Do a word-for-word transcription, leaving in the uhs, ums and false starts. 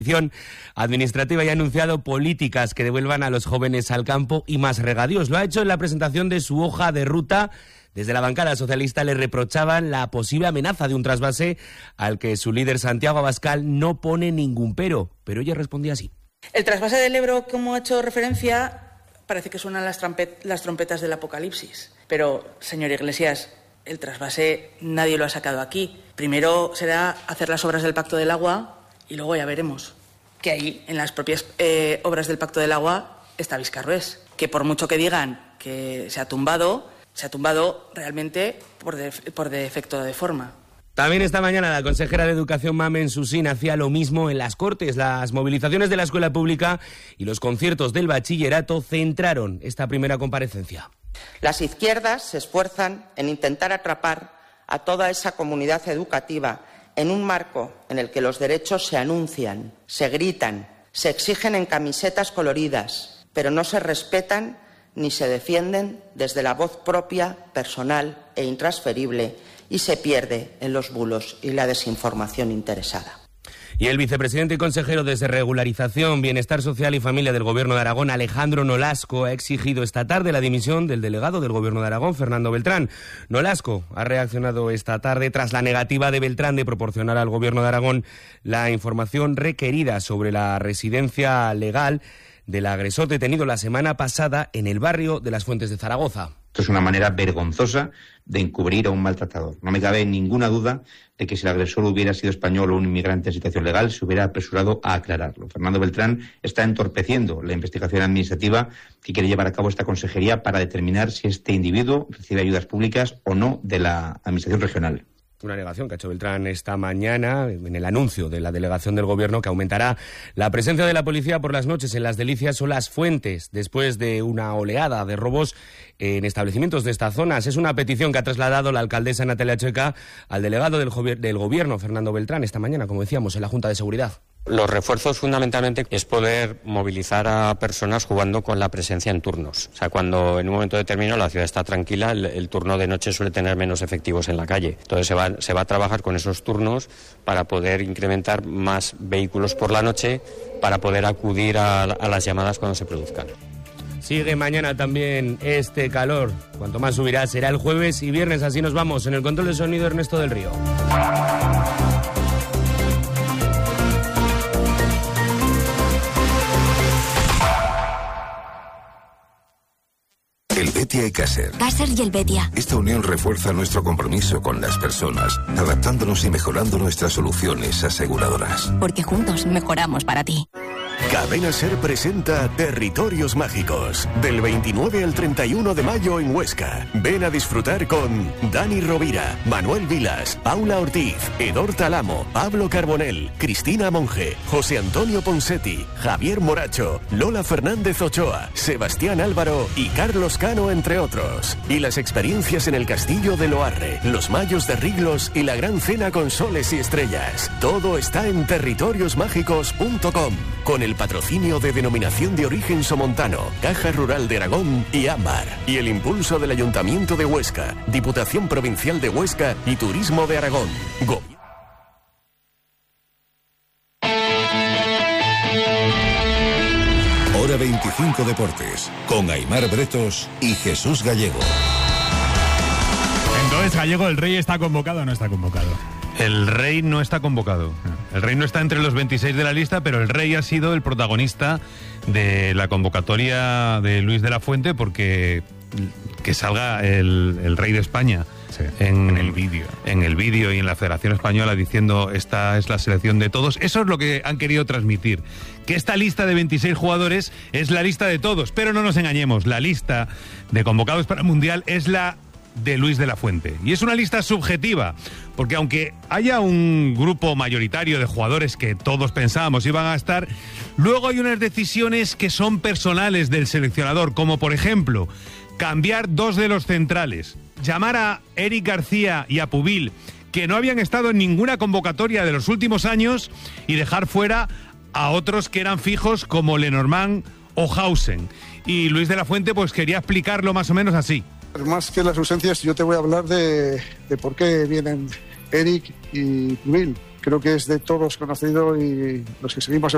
administrativa y ha anunciado políticas que devuelvan a los jóvenes al campo y más regadíos. Lo ha hecho en la presentación de su hoja de ruta. Desde la bancada socialista le reprochaban la posible amenaza de un trasvase al que su líder Santiago Abascal no pone ningún pero, pero ella respondía así. El trasvase del Ebro, como ha hecho referencia, parece que suenan las, las trompetas del apocalipsis. Pero, señor Iglesias, el trasvase nadie lo ha sacado aquí. Primero será hacer las obras del Pacto del Agua y luego ya veremos que ahí, en las propias eh, obras del Pacto del Agua, está Viscarrués, que por mucho que digan que se ha tumbado, se ha tumbado realmente por, de, por defecto de forma. También esta mañana la consejera de Educación, Mamen Susín, hacía lo mismo en las Cortes. Las movilizaciones de la escuela pública y los conciertos del bachillerato centraron esta primera comparecencia. Las izquierdas se esfuerzan en intentar atrapar a toda esa comunidad educativa en un marco en el que los derechos se anuncian, se gritan, se exigen en camisetas coloridas, pero no se respetan ni se defienden desde la voz propia, personal e intransferible, y se pierde en los bulos y la desinformación interesada. Y el vicepresidente y consejero de Regularización, Bienestar Social y Familia del Gobierno de Aragón, Alejandro Nolasco, ha exigido esta tarde la dimisión del delegado del Gobierno de Aragón, Fernando Beltrán. Nolasco ha reaccionado esta tarde tras la negativa de Beltrán de proporcionar al Gobierno de Aragón la información requerida sobre la residencia legal del agresor detenido la semana pasada en el barrio de Las Fuentes de Zaragoza. Esto es una manera vergonzosa de encubrir a un maltratador. No me cabe ninguna duda de que si el agresor hubiera sido español o un inmigrante en situación legal, se hubiera apresurado a aclararlo. Fernando Beltrán está entorpeciendo la investigación administrativa que quiere llevar a cabo esta consejería para determinar si este individuo recibe ayudas públicas o no de la administración regional. Una alegación que ha hecho Beltrán esta mañana en el anuncio de la delegación del Gobierno que aumentará la presencia de la policía por las noches en Las Delicias o Las Fuentes después de una oleada de robos en establecimientos de estas zonas. Es una petición que ha trasladado la alcaldesa Natalia Checa al delegado del, gobier- del Gobierno, Fernando Beltrán, esta mañana, como decíamos, en la Junta de Seguridad. Los refuerzos fundamentalmente es poder movilizar a personas jugando con la presencia en turnos. O sea, cuando en un momento determinado la ciudad está tranquila, el, el turno de noche suele tener menos efectivos en la calle. Entonces se va, se va a trabajar con esos turnos para poder incrementar más vehículos por la noche para poder acudir a, a las llamadas cuando se produzcan. Sigue mañana también este calor. Cuanto más subirá será el jueves y viernes. Así nos vamos. En el control de sonido, Ernesto del Río. El Betia y Caser. Caser y el Betia. Esta unión refuerza nuestro compromiso con las personas, adaptándonos y mejorando nuestras soluciones aseguradoras. Porque juntos mejoramos para ti. Cadena Ser presenta Territorios Mágicos, del veintinueve al treinta y uno de mayo en Huesca. Ven a disfrutar con Dani Rovira, Manuel Vilas, Paula Ortiz, Edor Talamo, Pablo Carbonell, Cristina Monge, José Antonio Ponsetti, Javier Moracho, Lola Fernández Ochoa, Sebastián Álvaro y Carlos Cano, entre otros. Y las experiencias en el Castillo de Loarre, los Mayos de Riglos y la gran cena con soles y estrellas. Todo está en territorios mágicos punto com, con el patrocinio de Denominación de Origen Somontano, Caja Rural de Aragón y Ámbar, y el impulso del Ayuntamiento de Huesca, Diputación Provincial de Huesca y Turismo de Aragón. Go- Hora veinticinco Deportes, con Aimar Bretos y Jesús Gallego. Entonces, Gallego, ¿el Rey está convocado o no está convocado? El Rey no está convocado. El Rey no está entre los veintiséis de la lista, pero el Rey ha sido el protagonista de la convocatoria de Luis de la Fuente porque que salga el, el Rey de España sí, en, en el vídeo. En el vídeo y en la Federación Española diciendo esta es la selección de todos. Eso es lo que han querido transmitir. Que esta lista de veintiséis jugadores es la lista de todos, pero no nos engañemos, la lista de convocados para el Mundial es la de Luis de la Fuente. Y es una lista subjetiva, porque aunque haya un grupo mayoritario de jugadores que todos pensábamos iban a estar, luego hay unas decisiones que son personales del seleccionador, como por ejemplo, cambiar dos de los centrales, llamar a Eric García y a Pubil, que no habían estado en ninguna convocatoria de los últimos años, y dejar fuera a otros que eran fijos como Lenormand o Hausen. Y Luis de la Fuente pues quería explicarlo más o menos así. Más que las ausencias, yo te voy a hablar de, de por qué vienen Eric y Pubil. Creo que es de todos conocido y los que seguimos el